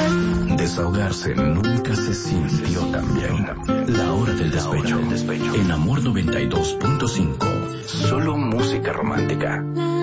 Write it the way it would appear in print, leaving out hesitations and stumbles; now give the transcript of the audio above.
Desahogarse nunca se sintió tan bien. La hora del despecho. En Amor 92.5. Solo música romántica.